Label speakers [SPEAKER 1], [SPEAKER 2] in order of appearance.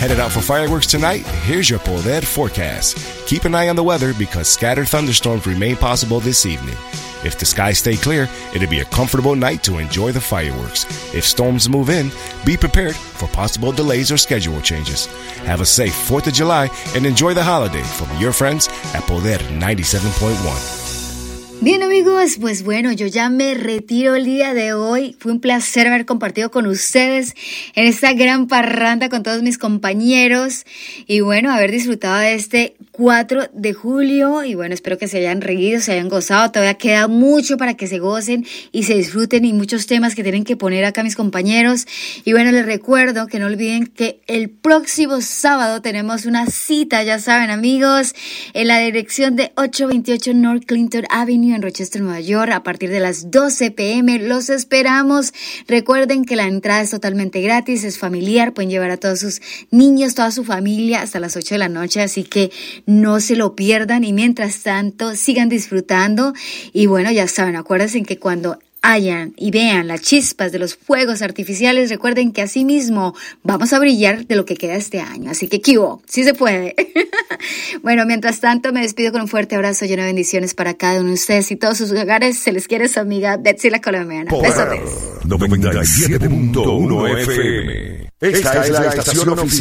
[SPEAKER 1] Headed out for fireworks tonight? Here's your Poder forecast. Keep an eye on the weather because scattered thunderstorms remain possible this evening. If the skies stay clear, it'll be a comfortable night to enjoy the fireworks. If storms move in, be prepared for possible delays or schedule changes. Have a safe 4th of July and enjoy the holiday from your friends at Poder 97.1.
[SPEAKER 2] Bien amigos, pues bueno, yo ya me retiro el día de hoy. Fue un placer haber compartido con ustedes en esta gran parranda con todos mis compañeros y bueno, haber disfrutado de este 4 de julio y bueno, espero que se hayan reído, se hayan gozado. Todavía queda mucho para que se gocen y se disfruten y muchos temas que tienen que poner acá mis compañeros. Y bueno, les recuerdo que no olviden que el próximo sábado tenemos una cita, ya saben amigos, en la dirección de 828 North Clinton Avenue en Rochester, Nueva York, a partir de las 12 p.m. Los esperamos. Recuerden que la entrada es totalmente gratis, es familiar, pueden llevar a todos sus niños, toda su familia hasta las 8 de la noche, así que no se lo pierdan y mientras tanto sigan disfrutando. Y bueno, ya saben, acuérdense que cuando hayan y vean las chispas de los fuegos artificiales, recuerden que así mismo vamos a brillar de lo que queda este año. Así que, ¿qué hubo? Sí se puede. Bueno, mientras tanto, me despido con un fuerte abrazo lleno de bendiciones para cada uno de ustedes y todos sus hogares. Se les quiere su amiga Betsy la Colombiana. Besotes.
[SPEAKER 3] 97.1 FM. Esta es la estación oficial